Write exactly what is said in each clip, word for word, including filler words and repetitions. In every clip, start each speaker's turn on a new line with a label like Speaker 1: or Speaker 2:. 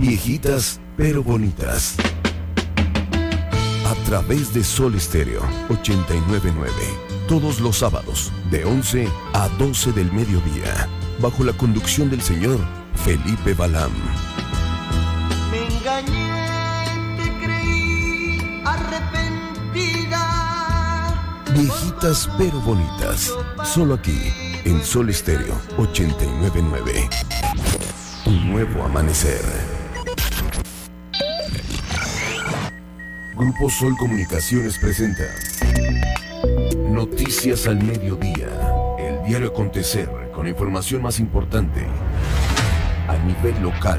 Speaker 1: Viejitas pero bonitas. A través de Sol Estéreo ochenta y nueve punto nueve. Todos los sábados, de once a doce del mediodía. Bajo la conducción del señor Felipe Balam.
Speaker 2: Me engañé, te creí arrepentida.
Speaker 1: Viejitas pero bonitas. Solo aquí, en Sol Estéreo ochenta y nueve punto nueve. Tu nuevo amanecer. Grupo Sol Comunicaciones presenta Noticias al Mediodía. El diario acontecer con la información más importante a nivel local,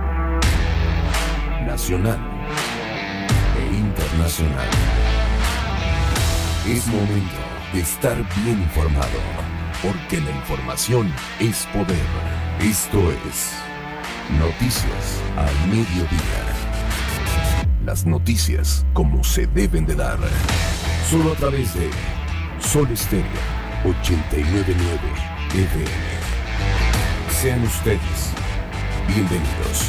Speaker 1: nacional e internacional. Es momento de estar bien informado, porque la información es poder. Esto es Noticias al Mediodía. Las noticias como se deben de dar. Solo a través de Sol Estéreo ochenta y nueve punto nueve F M. Sean ustedes bienvenidos.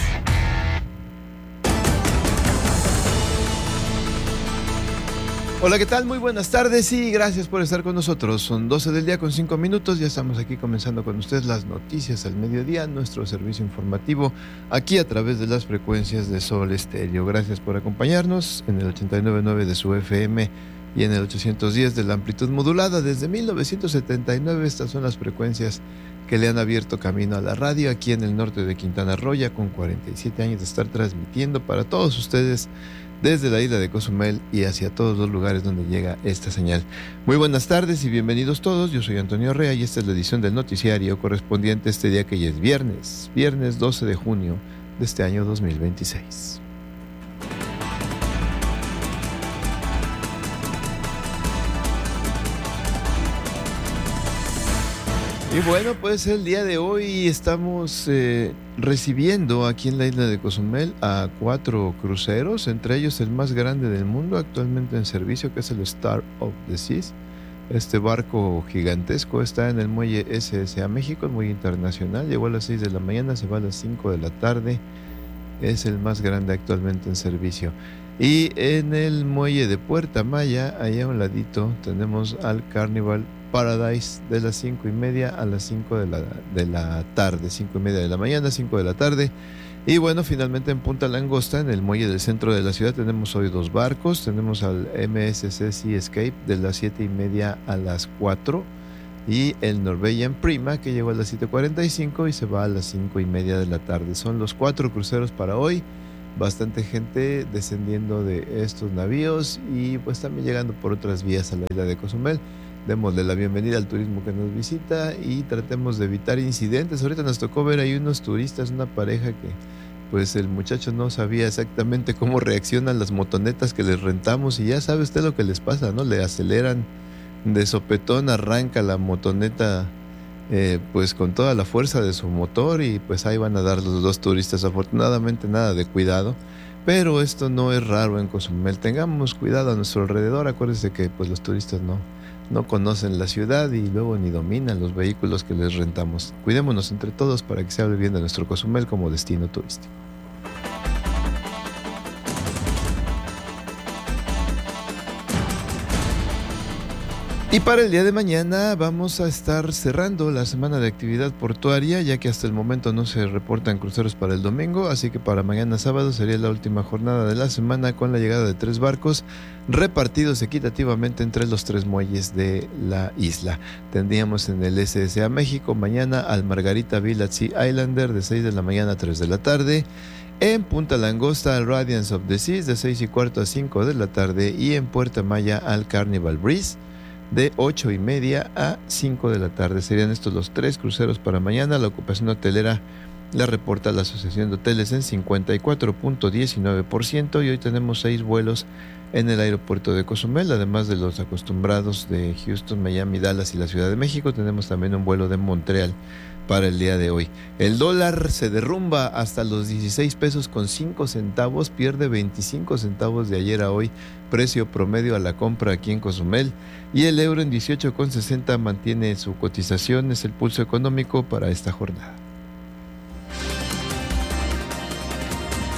Speaker 3: Hola, ¿qué tal? Muy buenas tardes y gracias por estar con nosotros. Son doce del día con cinco minutos. Ya estamos aquí comenzando con ustedes las noticias al mediodía, nuestro servicio informativo aquí a través de las frecuencias de Sol Estéreo. Gracias por acompañarnos en el ochenta y nueve punto nueve de su F M y en el ochocientos diez de la amplitud modulada. Desde mil novecientos setenta y nueve estas son las frecuencias que le han abierto camino a la radio aquí en el norte de Quintana Roo, ya con cuarenta y siete años de estar transmitiendo para todos ustedes desde la isla de Cozumel y hacia todos los lugares donde llega esta señal. Muy buenas tardes y bienvenidos todos. Yo soy Antonio Rea y esta es la edición del noticiario correspondiente a este día, que ya es viernes, viernes doce de junio de este año dos mil veintiséis. Y bueno, pues el día de hoy estamos eh, recibiendo aquí en la isla de Cozumel a cuatro cruceros, entre ellos el más grande del mundo actualmente en servicio, que es el Star of the Seas. Este barco gigantesco está en el muelle S S A México, muy internacional. Llegó a las seis de la mañana, se va a las cinco de la tarde. Es el más grande actualmente en servicio. Y en el muelle de Puerta Maya, allá a un ladito, tenemos al Carnival Paradise de las cinco y media a las cinco de la, de la tarde, cinco y media de la mañana, cinco de la tarde. Y bueno, finalmente en Punta Langosta, en el muelle del centro de la ciudad, tenemos hoy dos barcos. Tenemos al M S C Sea Escape de las siete y media a las cuatro y el Norwegian Prima, que llegó a las siete cuarenta y cinco y se va a las cinco y media de la tarde. Son los cuatro cruceros para hoy. Bastante gente descendiendo de estos navíos y pues también llegando por otras vías a la isla de Cozumel. Démosle la bienvenida al turismo que nos visita y tratemos de evitar incidentes. Ahorita nos tocó ver ahí unos turistas, una pareja que pues el muchacho no sabía exactamente cómo reaccionan las motonetas que les rentamos y ya sabe usted lo que les pasa, ¿no? Le aceleran de sopetón, arranca la motoneta eh, pues con toda la fuerza de su motor y pues ahí van a dar los dos turistas. Afortunadamente nada de cuidado, pero esto no es raro en Cozumel. Tengamos cuidado a nuestro alrededor. Acuérdense que pues los turistas no no conocen la ciudad y luego ni dominan los vehículos que les rentamos. Cuidémonos entre todos para que se hable bien de nuestro Cozumel como destino turístico. Y para el día de mañana vamos a estar cerrando la semana de actividad portuaria, ya que hasta el momento no se reportan cruceros para el domingo, así que para mañana sábado sería la última jornada de la semana con la llegada de tres barcos repartidos equitativamente entre los tres muelles de la isla. Tendríamos en el S S A México mañana al Margarita Village Sea Islander de seis de la mañana a tres de la tarde, en Punta Langosta al Radiance of the Seas de seis y cuarto a cinco de la tarde y en Puerta Maya al Carnival Breeze de ocho y media a cinco de la tarde. Serían estos los tres cruceros para mañana. La ocupación hotelera la reporta la Asociación de Hoteles en cincuenta y cuatro punto diecinueve por ciento y hoy tenemos seis vuelos en el aeropuerto de Cozumel, además de los acostumbrados de Houston, Miami, Dallas y la Ciudad de México. Tenemos también un vuelo de Montreal para el día de hoy. El dólar se derrumba hasta los dieciséis pesos con cinco centavos, pierde veinticinco centavos de ayer a hoy, precio promedio a la compra aquí en Cozumel, y el euro en dieciocho con sesenta mantiene su cotización. Es el pulso económico para esta jornada.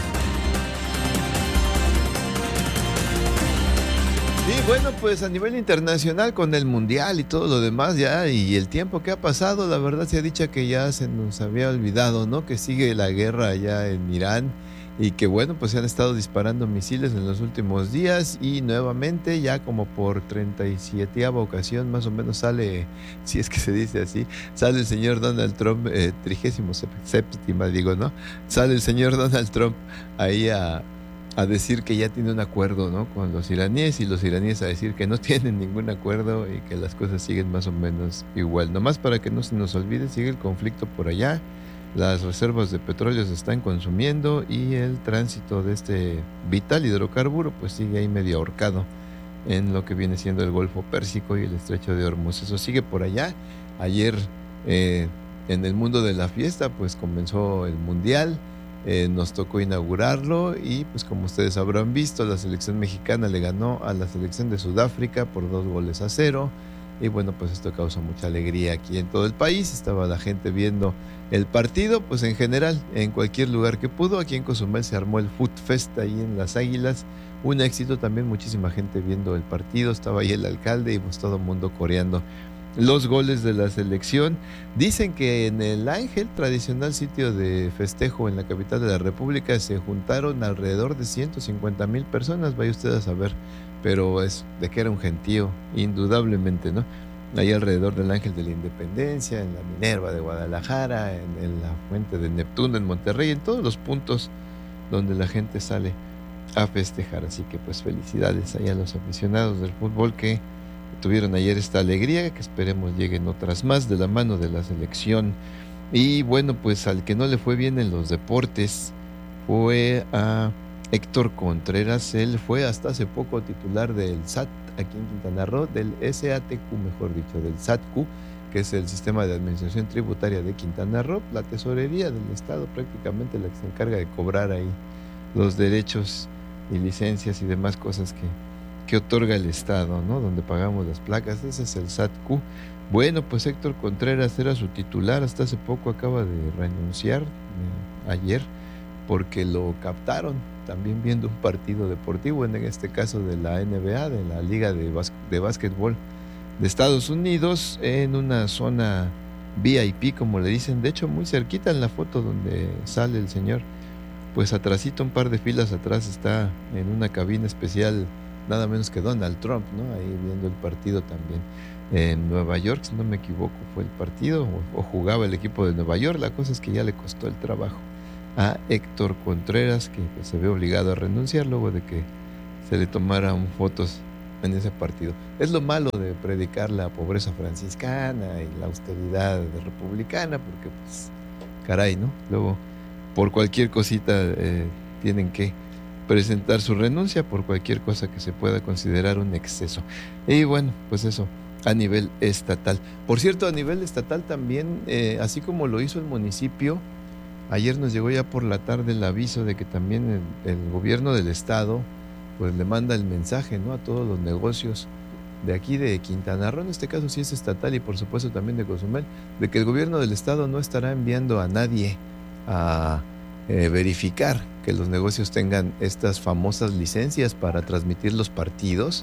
Speaker 3: Bueno, pues a nivel internacional con el mundial y todo lo demás ya y el tiempo que ha pasado, la verdad se ha dicho que ya se nos había olvidado, ¿no? Que sigue la guerra allá en Irán y que bueno, pues se han estado disparando misiles en los últimos días y nuevamente ya como por treinta y séptima ocasión más o menos sale, si es que se dice así, sale el señor Donald Trump, eh, trigésimo séptima digo, ¿no? Sale el señor Donald Trump ahí a... a decir que ya tiene un acuerdo, ¿no?, con los iraníes y los iraníes a decir que no tienen ningún acuerdo y que las cosas siguen más o menos igual. Nomás para que no se nos olvide, sigue el conflicto por allá, las reservas de petróleo se están consumiendo y el tránsito de este vital hidrocarburo pues sigue ahí medio ahorcado en lo que viene siendo el Golfo Pérsico y el Estrecho de Hormuz. Eso sigue por allá. Ayer eh, en el mundo de la fiesta pues comenzó el Mundial. Eh, nos tocó inaugurarlo y pues como ustedes habrán visto, la selección mexicana le ganó a la selección de Sudáfrica por dos goles a cero y bueno, pues esto causó mucha alegría aquí en todo el país. Estaba la gente viendo el partido, pues en general, en cualquier lugar que pudo. Aquí en Cozumel se armó el Food Fest ahí en Las Águilas, un éxito también, muchísima gente viendo el partido, estaba ahí el alcalde y pues todo el mundo coreando los goles de la selección. Dicen que en el Ángel, tradicional sitio de festejo en la capital de la República, se juntaron alrededor de ciento cincuenta mil personas, vaya usted a saber, pero es de que era un gentío, indudablemente, ¿no? Ahí alrededor del Ángel de la Independencia, en la Minerva de Guadalajara, en, en la Fuente de Neptuno en Monterrey, en todos los puntos donde la gente sale a festejar. Así que pues felicidades ahí a los aficionados del fútbol que tuvieron ayer esta alegría, que esperemos lleguen otras más de la mano de la selección. Y bueno, pues al que no le fue bien en los deportes fue a Héctor Contreras. Él fue hasta hace poco titular del S A T aquí en Quintana Roo, del S A T Q mejor dicho, del S A T Q, que es el Sistema de Administración Tributaria de Quintana Roo, la tesorería del estado, prácticamente la que se encarga de cobrar ahí los derechos y licencias y demás cosas que que otorga el Estado, ¿no?, donde pagamos las placas. Ese es el S A T Q. Bueno, pues Héctor Contreras era su titular hasta hace poco, acaba de renunciar eh, ayer porque lo captaron también viendo un partido deportivo, en este caso de la N B A, de la Liga de, Bas- de Básquetbol de Estados Unidos, en una zona V I P, como le dicen, de hecho muy cerquita en la foto donde sale el señor, pues atrasito, un par de filas atrás, está en una cabina especial nada menos que Donald Trump, ¿no?, ahí viendo el partido también en Nueva York, si no me equivoco fue el partido, o, o jugaba el equipo de Nueva York. La cosa es que ya le costó el trabajo a Héctor Contreras, que pues, se ve obligado a renunciar luego de que se le tomaran fotos en ese partido. Es lo malo de predicar la pobreza franciscana y la austeridad republicana, porque pues caray, ¿no? Luego por cualquier cosita eh, tienen que presentar su renuncia por cualquier cosa que se pueda considerar un exceso. Y bueno, pues eso a nivel estatal. Por cierto, a nivel estatal también, eh, así como lo hizo el municipio, ayer nos llegó ya por la tarde el aviso de que también el, el gobierno del estado pues le manda el mensaje, ¿no?, a todos los negocios de aquí de Quintana Roo, en este caso sí es estatal y por supuesto también de Cozumel, de que el gobierno del estado no estará enviando a nadie a eh, verificar que los negocios tengan estas famosas licencias para transmitir los partidos.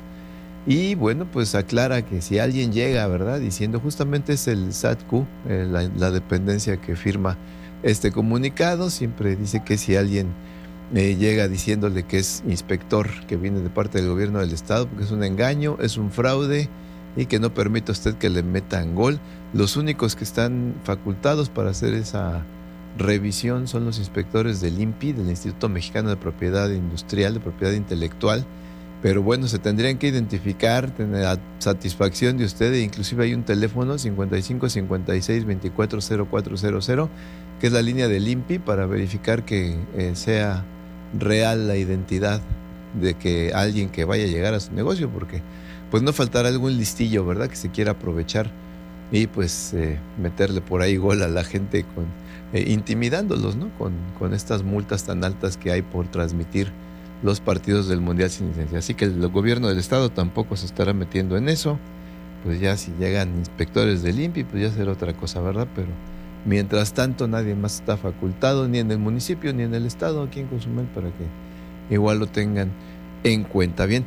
Speaker 3: Y bueno, pues aclara que si alguien llega, ¿verdad?, diciendo, justamente es el S A T Q, eh, la, la dependencia que firma este comunicado, siempre dice que si alguien eh, llega diciéndole que es inspector, que viene de parte del gobierno del estado, porque es un engaño, es un fraude y que no permite a usted que le metan gol. Los únicos que están facultados para hacer esa revisión son los inspectores del I N P I, del Instituto Mexicano de Propiedad Industrial, de Propiedad Intelectual. Pero bueno, se tendrían que identificar, tener la satisfacción de usted, e inclusive hay un teléfono cincuenta y cinco cincuenta y seis veinticuatro cero cuatro cero cero, que es la línea del I N P I, para verificar que eh, sea real la identidad de que alguien que vaya a llegar a su negocio, porque pues no faltará algún listillo, ¿verdad?, que se quiera aprovechar y pues eh, meterle por ahí gol a la gente con eh, intimidándolos, ¿no?, con, con estas multas tan altas que hay por transmitir los partidos del Mundial sin licencia. Así que el gobierno del estado tampoco se estará metiendo en eso. Pues ya si llegan inspectores del I N P I, pues ya será otra cosa, ¿verdad? Pero mientras tanto nadie más está facultado, ni en el municipio ni en el estado aquí en Cozumel, para que igual lo tengan en cuenta. Bien,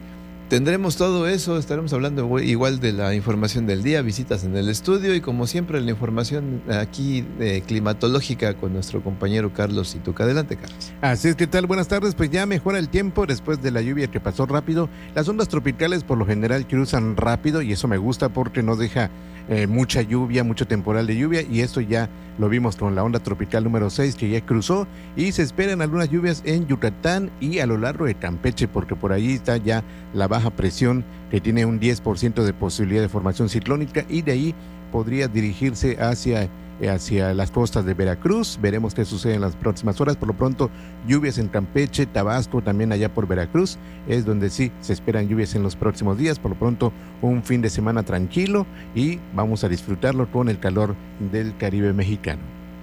Speaker 3: tendremos todo eso, estaremos hablando igual de la información del día, visitas en el estudio y como siempre la información aquí eh, climatológica con nuestro compañero Carlos Ituca. Adelante, Carlos.
Speaker 4: Así es, ¿qué tal? Buenas tardes, pues ya mejora el tiempo después de la lluvia que pasó rápido. Las ondas tropicales por lo general cruzan rápido y eso me gusta porque no deja eh, mucha lluvia, mucho temporal de lluvia, y esto ya lo vimos con la onda tropical número seis que ya cruzó, y se esperan algunas lluvias en Yucatán y a lo largo de Campeche, porque por ahí está ya la baja presión que tiene un diez por ciento de posibilidad de formación ciclónica, y de ahí podría dirigirse hacia, hacia las costas de Veracruz. Veremos qué sucede en las próximas horas. Por lo pronto, lluvias en Campeche, Tabasco, también allá por Veracruz, es donde sí se esperan lluvias en los próximos días. Por lo pronto, un fin de semana tranquilo y vamos a disfrutarlo con el calor del Caribe mexicano.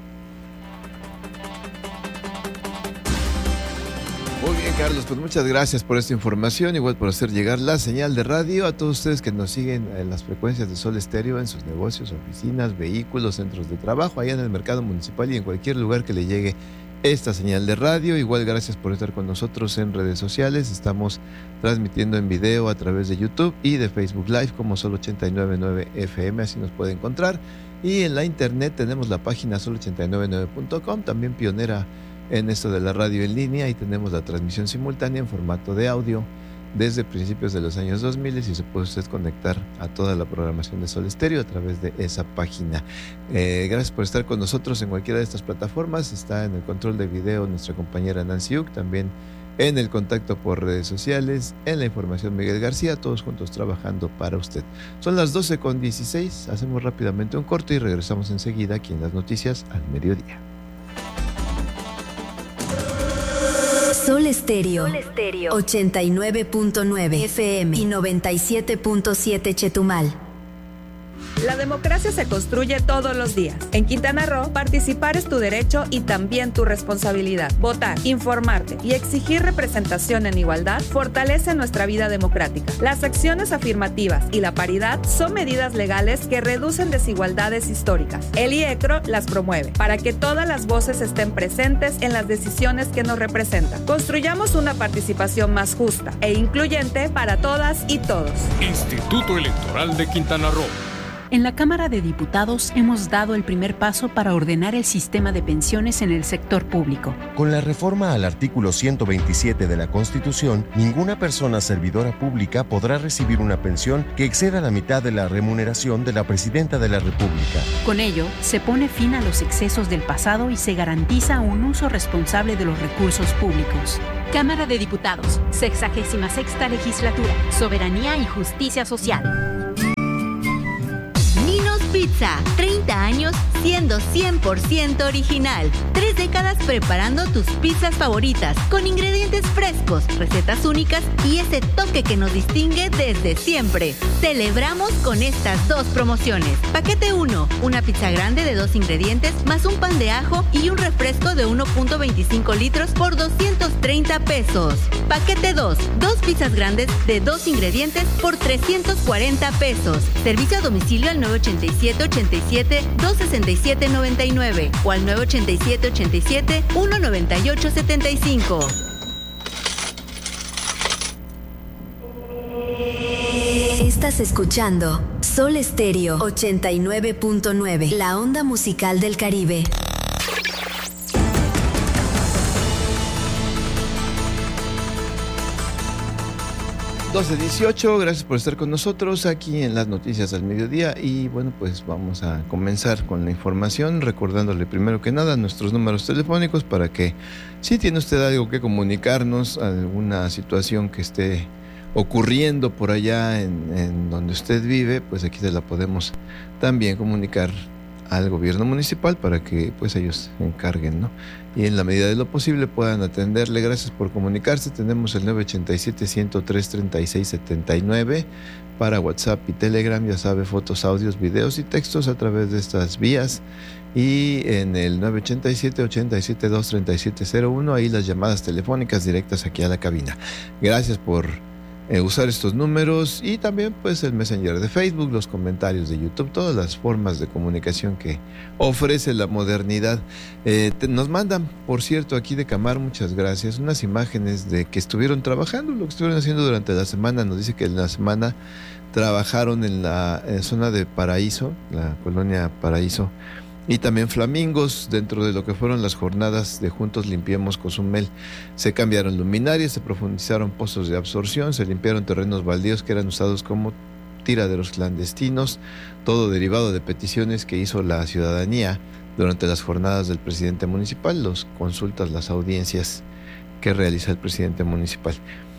Speaker 3: Muy bien, Carlos, pues muchas gracias por esta información, igual por hacer llegar la señal de radio a todos ustedes que nos siguen en las frecuencias de Sol Estéreo, en sus negocios, oficinas, vehículos, centros de trabajo, allá en el mercado municipal y en cualquier lugar que le llegue esta señal de radio. Igual gracias por estar con nosotros en redes sociales. Estamos transmitiendo en video a través de YouTube y de Facebook Live como Sol ochenta y nueve punto nueve F M, así nos puede encontrar. Y en la internet tenemos la página sol ochenta y nueve punto nueve punto com, también pionera en esto de la radio en línea, y tenemos la transmisión simultánea en formato de audio desde principios de los años dos mil, y se puede usted conectar a toda la programación de Sol Estéreo a través de esa página. Eh, gracias por estar con nosotros en cualquiera de estas plataformas. Está en el control de video nuestra compañera Nancy Uc, también en el contacto por redes sociales, en la información Miguel García, todos juntos trabajando para usted. Son las doce con dieciséis, hacemos rápidamente un corte y regresamos enseguida aquí en las noticias al mediodía.
Speaker 5: Sol Estéreo, ochenta y nueve punto nueve F M y noventa y siete punto siete Chetumal.
Speaker 6: La democracia se construye todos los días. En Quintana Roo, participar es tu derecho y también tu responsabilidad. Votar, informarte y exigir representación en igualdad fortalece nuestra vida democrática. Las acciones afirmativas y la paridad son medidas legales que reducen desigualdades históricas. El I E C R O las promueve para que todas las voces estén presentes en las decisiones que nos representan. Construyamos una participación más justa e incluyente para todas y todos.
Speaker 7: Instituto Electoral de Quintana Roo.
Speaker 8: En la Cámara de Diputados hemos dado el primer paso para ordenar el sistema de pensiones en el sector público.
Speaker 9: Con la reforma al artículo ciento veintisiete de la Constitución, ninguna persona servidora pública podrá recibir una pensión que exceda la mitad de la remuneración de la Presidenta de la República.
Speaker 8: Con ello, se pone fin a los excesos del pasado y se garantiza un uso responsable de los recursos públicos.
Speaker 10: Cámara de Diputados, sexagésima sexta legislatura, soberanía y justicia social.
Speaker 11: Pizza, treinta años siendo cien por ciento original. Tres décadas preparando tus pizzas favoritas con ingredientes frescos, recetas únicas y ese toque que nos distingue desde siempre. Celebramos con estas dos promociones. Paquete uno, una pizza grande de dos ingredientes más un pan de ajo y un refresco de uno punto veinticinco litros por doscientos treinta pesos. Paquete dos, dos pizzas grandes de dos ingredientes por trescientos cuarenta pesos. Servicio a domicilio al nueve ochenta y siete, ochenta y siete, dos sesenta y siete, noventa y nueve o al nueve ochenta y siete, ochenta y siete, uno noventa y ocho, setenta y cinco.
Speaker 5: Estás escuchando Sol Estéreo ochenta y nueve punto nueve, la onda musical del Caribe.
Speaker 3: doce dieciocho, gracias por estar con nosotros aquí en las noticias al mediodía, y bueno, pues vamos a comenzar con la información recordándole primero que nada nuestros números telefónicos para que si tiene usted algo que comunicarnos, alguna situación que esté ocurriendo por allá en, en donde usted vive, pues aquí se la podemos también comunicar al gobierno municipal para que pues ellos se encarguen, ¿no? Y en la medida de lo posible puedan atenderle. Gracias por comunicarse. Tenemos el nueve ochenta y siete, ciento tres, treinta y seis, setenta y nueve para WhatsApp y Telegram, ya sabe, fotos, audios, videos y textos a través de estas vías. Y en el nueve ochenta y siete, ochenta y siete, doscientos treinta y siete cero uno, ahí las llamadas telefónicas directas aquí a la cabina. Gracias por eh, usar estos números y también pues el Messenger de Facebook, los comentarios de YouTube, todas las formas de comunicación que ofrece la modernidad. Eh, te, nos mandan, por cierto, aquí de Camar, muchas gracias, unas imágenes de que estuvieron trabajando, lo que estuvieron haciendo durante la semana. Nos dice que en la semana trabajaron en la en zona de Paraíso, la colonia Paraíso, y también Flamingos, dentro de lo que fueron las jornadas de Juntos Limpiemos Cozumel. Se cambiaron luminarias, se profundizaron pozos de absorción, se limpiaron terrenos baldíos que eran usados como tiraderos clandestinos, todo derivado de peticiones que hizo la ciudadanía durante las jornadas del presidente municipal, las consultas, las audiencias que realiza el presidente municipal.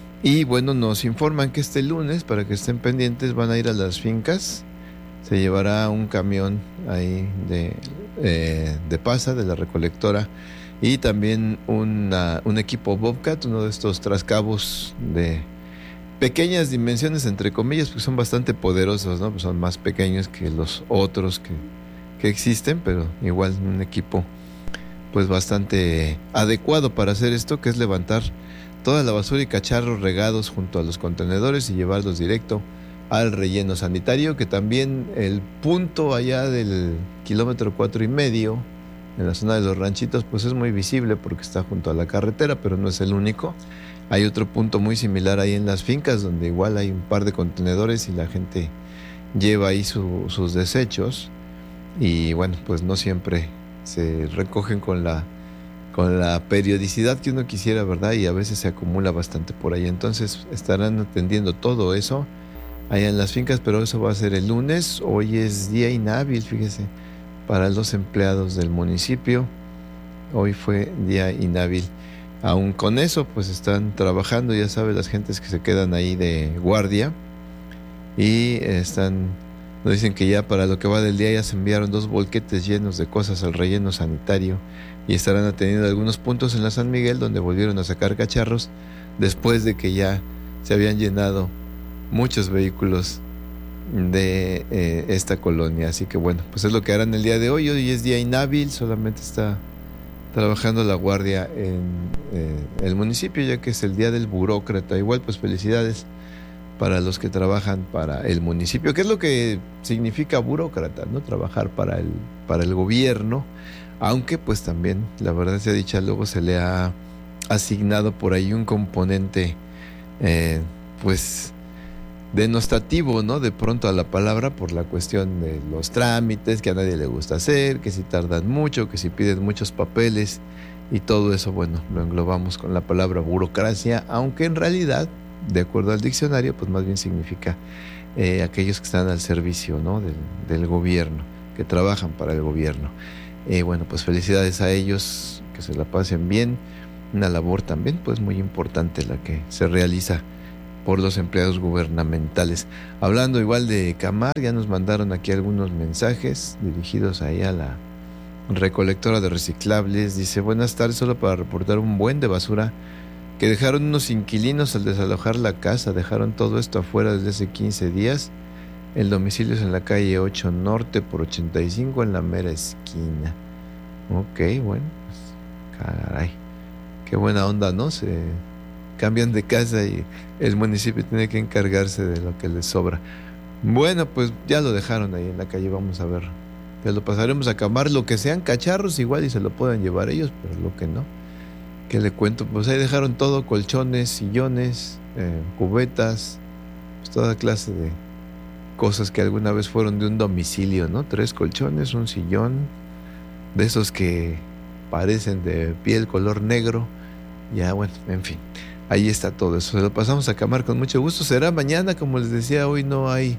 Speaker 3: Y bueno, nos informan que este lunes, para que estén pendientes, van a ir a las fincas. Se llevará un camión ahí de, eh, de pasa, de la recolectora, y también una, un equipo Bobcat, uno de estos trascabos de pequeñas dimensiones, entre comillas, porque son bastante poderosos, ¿no? Pues son más pequeños que los otros que, que existen, pero igual un equipo pues bastante adecuado para hacer esto, que es levantar toda la basura y cacharros regados junto a los contenedores y llevarlos directo al relleno sanitario, que también el punto allá del kilómetro cuatro y medio, en la zona de los ranchitos, pues es muy visible porque está junto a la carretera, pero no es el único. Hay otro punto muy similar ahí en las fincas, donde igual hay un par de contenedores y la gente lleva ahí su, sus desechos, y bueno, pues no siempre se recogen con la con la periodicidad que uno quisiera, ¿verdad? Y a veces se acumula bastante por ahí. Entonces estarán atendiendo todo eso allá en las fincas, pero eso va a ser el lunes. Hoy es día inhábil, fíjese, para los empleados del municipio. Hoy fue día inhábil. Aún con eso, pues están trabajando, ya sabe, las gentes que se quedan ahí de guardia, y están, nos dicen que ya para lo que va del día ya se enviaron dos volquetes llenos de cosas al relleno sanitario, y estarán atendiendo algunos puntos en la San Miguel, donde volvieron a sacar cacharros después de que ya se habían llenado muchos vehículos de eh, esta colonia. Así que bueno, pues es lo que harán el día de hoy. Hoy es día inhábil, solamente está trabajando la guardia en eh, el municipio, ya que es el día del burócrata. Igual pues felicidades para los que trabajan para el municipio. ¿Qué es lo que significa burócrata? ¿No? Trabajar para el, para el gobierno, aunque pues también, la verdad sea dicha, luego se le ha asignado por ahí un componente eh, pues denostativo, ¿no? De pronto a la palabra, por la cuestión de los trámites que a nadie le gusta hacer, que si tardan mucho, que si piden muchos papeles y todo eso. Bueno, lo englobamos con la palabra burocracia, aunque en realidad, de acuerdo al diccionario, pues más bien significa eh, aquellos que están al servicio, ¿no? del, del gobierno, que trabajan para el gobierno. Eh, bueno, pues felicidades a ellos, que se la pasen bien. Una labor también pues muy importante la que se realiza por los empleados gubernamentales. Hablando igual de Camar, ya nos mandaron aquí algunos mensajes dirigidos ahí a la recolectora de reciclables. Dice: buenas tardes, solo para reportar un buen de basura que dejaron unos inquilinos al desalojar la casa. Dejaron todo esto afuera desde hace quince días. El domicilio es en la calle ocho Norte por ochenta y cinco, en la mera esquina. Ok, bueno, pues caray, qué buena onda, ¿no? Se cambian de casa y el municipio tiene que encargarse de lo que les sobra. Bueno, pues ya lo dejaron ahí en la calle. Vamos a ver, ya lo pasaremos a Camar. Lo que sean cacharros igual y se lo puedan llevar ellos, pero lo que no, ¿qué le cuento? Pues ahí dejaron todo: colchones, sillones, eh, cubetas, pues toda clase de cosas que alguna vez fueron de un domicilio, ¿no? Tres colchones, un sillón, de esos que parecen de piel color negro. Ya, bueno, en fin, ahí está todo eso. Se lo pasamos a Camar con mucho gusto. Será mañana, como les decía, hoy no hay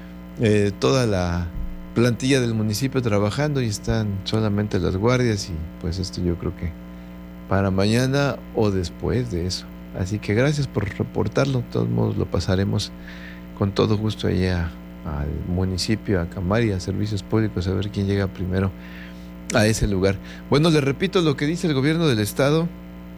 Speaker 3: eh, toda la plantilla del municipio trabajando y están solamente las guardias, y pues esto yo creo que para mañana o después de eso. Así que gracias por reportarlo. De todos modos lo pasaremos con todo gusto allá al municipio, a Camar y a Servicios Públicos, a ver quién llega primero a ese lugar. Bueno, les repito lo que dice el gobierno del estado,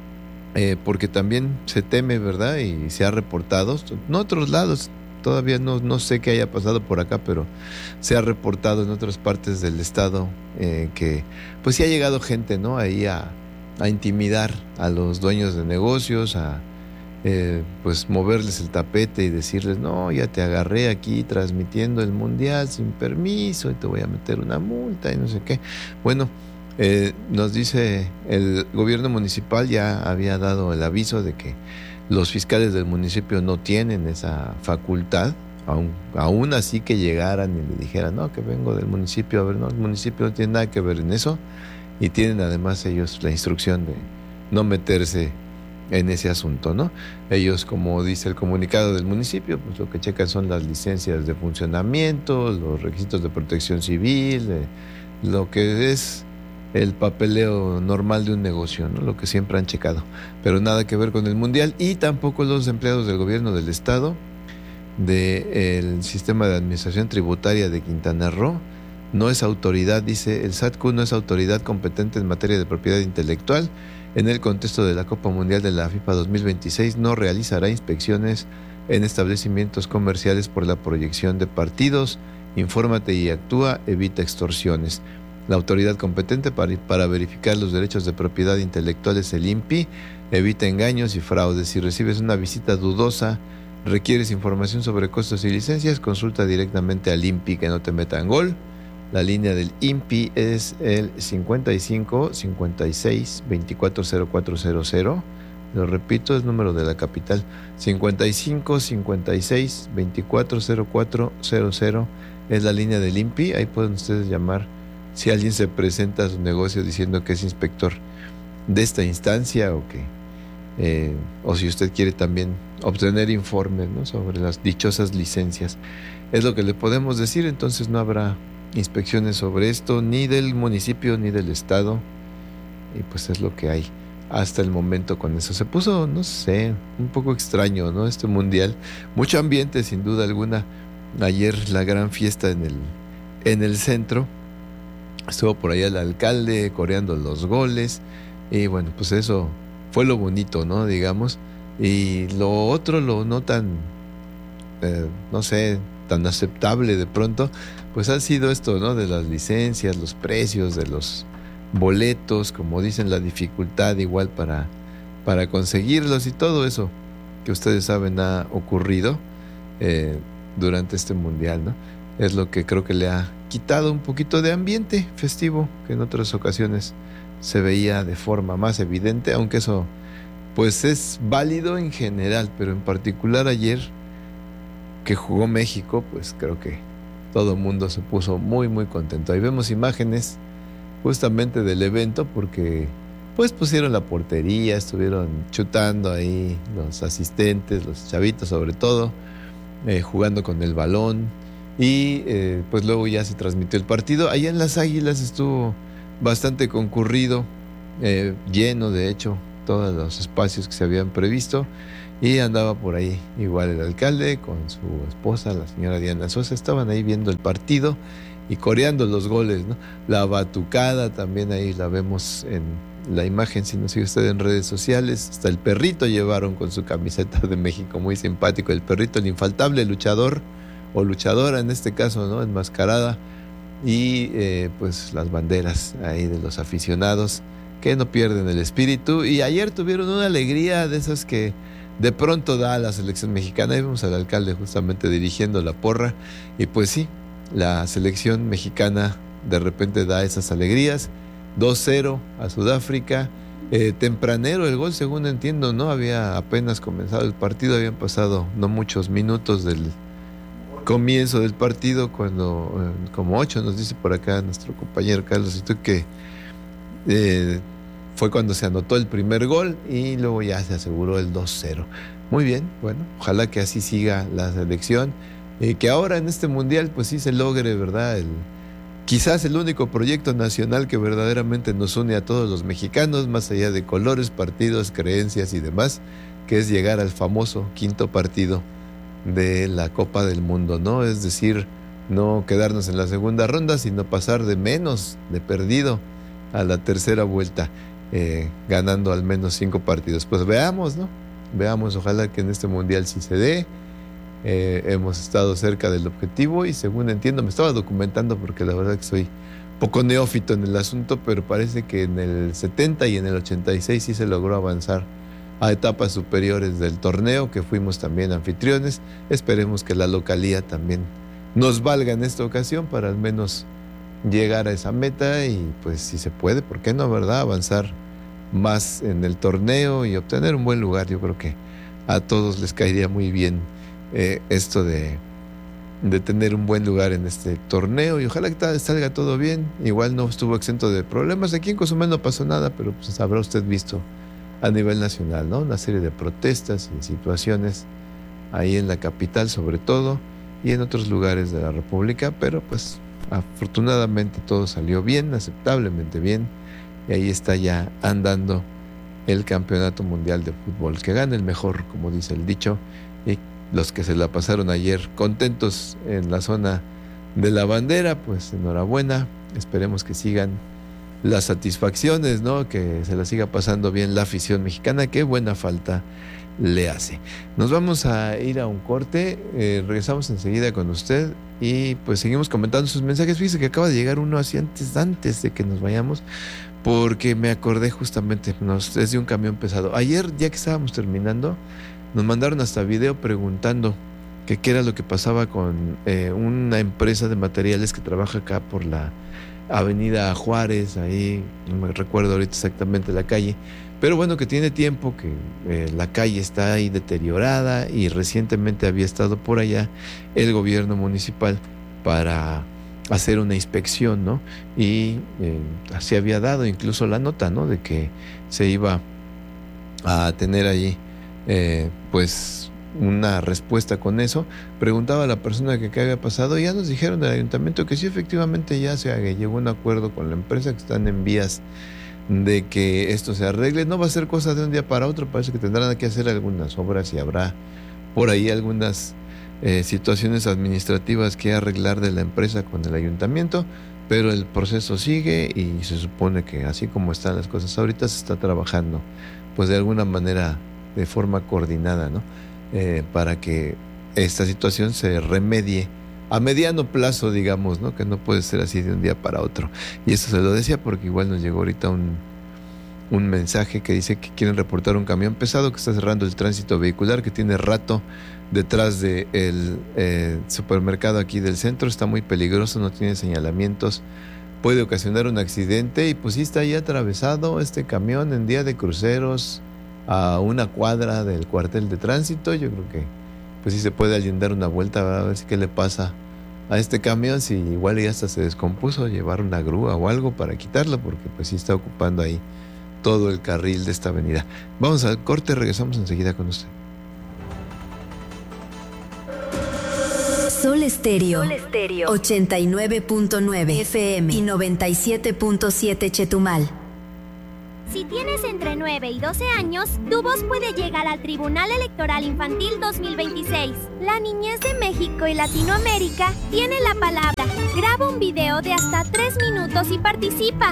Speaker 3: eh, porque también se teme, ¿verdad? Y se ha reportado, en otros lados, todavía no, no sé qué haya pasado por acá, pero se ha reportado en otras partes del estado eh, que pues sí ha llegado gente, ¿no? Ahí a, a intimidar a los dueños de negocios, a eh, pues moverles el tapete y decirles, no, ya te agarré aquí transmitiendo el mundial sin permiso y te voy a meter una multa y no sé qué. Bueno, eh, nos dice el gobierno municipal ya había dado el aviso de que los fiscales del municipio no tienen esa facultad, aún, aún así que llegaran y le dijeran, no, que vengo del municipio, a ver, no, el municipio no tiene nada que ver en eso, y tienen además ellos la instrucción de no meterse en ese asunto, ¿no? Ellos, como dice el comunicado del municipio, pues lo que checan son las licencias de funcionamiento, los requisitos de protección civil, eh, lo que es el papeleo normal de un negocio, ¿no? Lo que siempre han checado, pero nada que ver con el mundial, y tampoco los empleados del gobierno del estado, del sistema de administración tributaria de Quintana Roo. No es autoridad, dice el S A T C U, no es autoridad competente en materia de propiedad intelectual. En el contexto de la Copa Mundial de la FIFA dos mil veintiséis no realizará inspecciones en establecimientos comerciales por la proyección de partidos. Infórmate y actúa, evita extorsiones. La autoridad competente para, para verificar los derechos de propiedad intelectual es el I N P I. Evita engaños y fraudes. Si recibes una visita dudosa, requieres información sobre costos y licencias, consulta directamente al I N P I, que no te metan gol. La línea del I N P I es el cincuenta y cinco, cincuenta y seis, veinticuatro cero cuatro cero cero. Lo repito, es número de la capital. cincuenta y cinco, cincuenta y seis, veinticuatro cero cuatro cero cero es la línea del I N P I. Ahí pueden ustedes llamar si alguien se presenta a su negocio diciendo que es inspector de esta instancia, o que eh, o si usted quiere también obtener informes, ¿no?, sobre las dichosas licencias. Es lo que le podemos decir. Entonces no habrá inspecciones sobre esto, ni del municipio ni del estado, y pues es lo que hay hasta el momento con eso. Se puso, no sé, un poco extraño, ¿no?, este mundial. Mucho ambiente, sin duda alguna. Ayer la gran fiesta en el, en el centro. Estuvo por allá el alcalde coreando los goles, y bueno, pues eso fue lo bonito, ¿no?, digamos. Y lo otro, lo no tan, eh, no sé, tan aceptable de pronto, pues ha sido esto, ¿no?, de las licencias, los precios de los boletos, como dicen, la dificultad igual para, para conseguirlos, y todo eso que ustedes saben ha ocurrido eh, durante este mundial, ¿no? Es lo que creo que le ha quitado un poquito de ambiente festivo, que en otras ocasiones se veía de forma más evidente, aunque eso pues es válido en general, pero en particular ayer que jugó México, pues creo que todo el mundo se puso muy muy contento. Ahí vemos imágenes justamente del evento, porque pues pusieron la portería, estuvieron chutando ahí los asistentes, los chavitos sobre todo, eh, jugando con el balón, y eh, pues luego ya se transmitió el partido. Allá en Las Águilas estuvo bastante concurrido, eh, lleno de hecho todos los espacios que se habían previsto, y andaba por ahí igual el alcalde con su esposa, la señora Diana Sosa. Estaban ahí viendo el partido y coreando los goles, ¿no? La batucada también ahí la vemos en la imagen, si no sigue usted en redes sociales. Hasta el perrito llevaron con su camiseta de México, muy simpático el perrito, el infaltable luchador o luchadora en este caso, ¿no?, enmascarada, y eh, pues las banderas ahí de los aficionados que no pierden el espíritu. Y ayer tuvieron una alegría de esas que de pronto da a la selección mexicana. Ahí vemos al alcalde justamente dirigiendo la porra, y pues sí, la selección mexicana de repente da esas alegrías. Dos cero a Sudáfrica, eh, tempranero el gol, según entiendo, ¿no? Había apenas comenzado el partido, habían pasado no muchos minutos del comienzo del partido, cuando, eh, como ocho, nos dice por acá nuestro compañero Carlos, y tú, que eh, fue cuando se anotó el primer gol, y luego ya se aseguró el dos cero. Muy bien, bueno, ojalá que así siga la selección, eh, que ahora en este mundial pues sí se logre, ¿verdad?, el, quizás el único proyecto nacional que verdaderamente nos une a todos los mexicanos, más allá de colores, partidos, creencias y demás, que es llegar al famoso quinto partido de la Copa del Mundo, ¿no? Es decir, no quedarnos en la segunda ronda, sino pasar de menos, de perdido, a la tercera vuelta, eh, ganando al menos cinco partidos. Pues veamos, ¿no? Veamos, ojalá que en este mundial sí se dé. Eh, hemos estado cerca del objetivo, y según entiendo, me estaba documentando porque la verdad que soy poco neófito en el asunto, pero parece que en el setenta y en el ochenta y seis sí se logró avanzar a etapas superiores del torneo, que fuimos también anfitriones. Esperemos que la localía también nos valga en esta ocasión para al menos llegar a esa meta y pues si se puede, ¿por qué no, verdad? Avanzar más en el torneo y obtener un buen lugar. Yo creo que a todos les caería muy bien eh, esto de, de tener un buen lugar en este torneo y ojalá que salga todo bien. Igual no estuvo exento de problemas. Aquí en Cozumel no pasó nada, pero pues habrá usted visto a nivel nacional, ¿no? Una serie de protestas y situaciones ahí en la capital sobre todo y en otros lugares de la República, pero pues afortunadamente todo salió bien, aceptablemente bien, y ahí está ya andando el Campeonato Mundial de Fútbol. Que gane el mejor, como dice el dicho, y los que se la pasaron ayer contentos en la zona de la bandera, pues enhorabuena, esperemos que sigan las satisfacciones, ¿no? Que se la siga pasando bien la afición mexicana, qué buena falta le hace. Nos vamos a ir a un corte, eh, regresamos enseguida con usted y pues seguimos comentando sus mensajes. Fíjese que acaba de llegar uno así antes, antes de que nos vayamos, porque me acordé justamente, nos, es de un camión pesado. Ayer, ya que estábamos terminando, nos mandaron hasta video preguntando que qué era lo que pasaba con eh, una empresa de materiales que trabaja acá por la Avenida Juárez, ahí no me recuerdo ahorita exactamente la calle, pero bueno, que tiene tiempo que eh, la calle está ahí deteriorada y recientemente había estado por allá el gobierno municipal para hacer una inspección, ¿no? Y eh, así había dado incluso la nota, ¿no? De que se iba a tener allí eh, pues una respuesta con eso. Preguntaba a la persona que qué había pasado y ya nos dijeron del ayuntamiento que sí, efectivamente ya se llegó a un acuerdo con la empresa, que están en vías de que esto se arregle. No va a ser cosa de un día para otro, parece que tendrán que hacer algunas obras y habrá por ahí algunas eh, situaciones administrativas que arreglar de la empresa con el ayuntamiento, pero el proceso sigue y se supone que así como están las cosas ahorita se está trabajando pues de alguna manera de forma coordinada, ¿no? Eh, para que esta situación se remedie a mediano plazo, digamos, ¿no? Que no puede ser así de un día para otro. Y eso se lo decía porque igual nos llegó ahorita un, un mensaje que dice que quieren reportar un camión pesado que está cerrando el tránsito vehicular, que tiene rato detrás del de eh, supermercado aquí del centro. Está muy peligroso, no tiene señalamientos, puede ocasionar un accidente y pues sí está ahí atravesado este camión en día de cruceros a una cuadra del cuartel de tránsito. Yo creo que pues sí se puede alguien dar una vuelta, ¿verdad? A ver si qué le pasa a este camión, si igual ya hasta se descompuso, llevar una grúa o algo para quitarlo, porque pues sí está ocupando ahí todo el carril de esta avenida. Vamos al corte, regresamos enseguida con usted.
Speaker 5: Sol Estéreo, Sol Estéreo, ochenta y nueve punto nueve F M y noventa y siete punto siete Chetumal.
Speaker 12: Si tienes entre nueve y doce años, tu voz puede llegar al Tribunal Electoral Infantil dos mil veintiséis. La niñez de México y Latinoamérica tiene la palabra. Graba un video de hasta tres minutos y participa.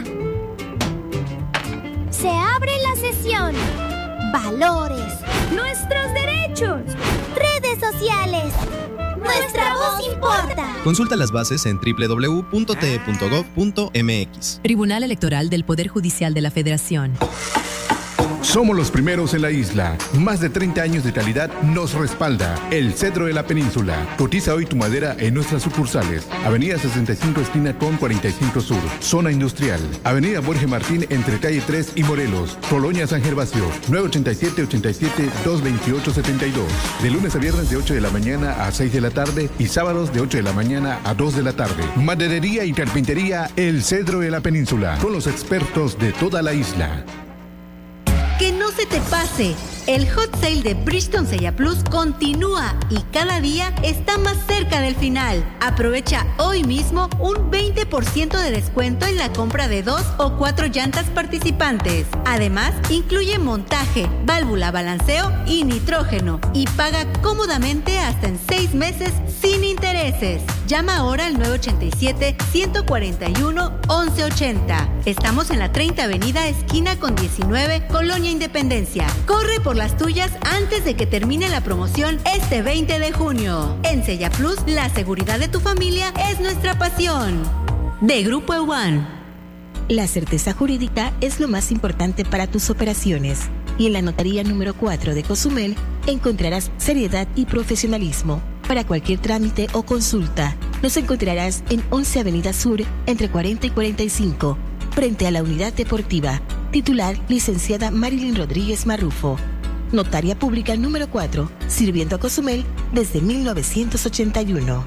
Speaker 12: Se abre la sesión. Valores. Nuestros derechos. Redes sociales. Nuestra voz importa.
Speaker 13: Consulta las bases en doble u doble u doble u punto t e punto gov punto m x.
Speaker 14: Tribunal Electoral del Poder Judicial de la Federación.
Speaker 15: Somos los primeros en la isla. Más de treinta años de calidad nos respalda. El Cedro de la Península. Cotiza hoy tu madera en nuestras sucursales. Avenida sesenta y cinco esquina con cuarenta y cinco Sur. Zona Industrial. Avenida Borges Martín entre calle tres y Morelos. Colonia San Gervasio. nueve ocho siete, ocho siete, dos dos ocho, siete dos. De lunes a viernes de ocho de la mañana a seis de la tarde y sábados de ocho de la mañana a dos de la tarde. Maderería y carpintería El Cedro de la Península. Con los expertos de toda la isla.
Speaker 11: Que no se te pase. El hot sale de Bridgestone Sella Plus continúa y cada día está más cerca del final. Aprovecha hoy mismo un veinte por ciento de descuento en la compra de dos o cuatro llantas participantes. Además, incluye montaje, válvula, balanceo y nitrógeno y paga cómodamente hasta en seis meses sin intereses. Llama ahora al nueve ocho siete, uno cuatro uno, once ochenta. Estamos en la treinta Avenida, esquina con diecinueve, Colonia Independencia. Corre por las tuyas antes de que termine la promoción este veinte de junio. En Sella Plus, la seguridad de tu familia es nuestra pasión. De Grupo E U A N.
Speaker 16: La certeza jurídica es lo más importante para tus operaciones. y en la notaría número cuatro de Cozumel encontrarás seriedad y profesionalismo. Para cualquier trámite o consulta, nos encontrarás en once Avenida Sur, entre cuarenta y cuarenta y cinco, frente a la Unidad Deportiva. Titular, licenciada Marilyn Rodríguez Marrufo. Notaria Pública número cuatro, sirviendo a Cozumel desde mil novecientos ochenta y uno.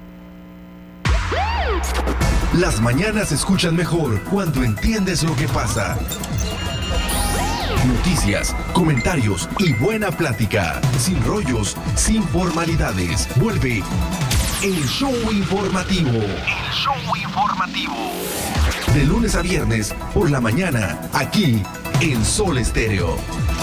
Speaker 17: Las mañanas se escuchan mejor cuando entiendes lo que pasa. Noticias, comentarios y buena plática. Sin rollos, sin formalidades. Vuelve el show informativo. El show informativo. De lunes a viernes por la mañana, aquí en Sol Estéreo.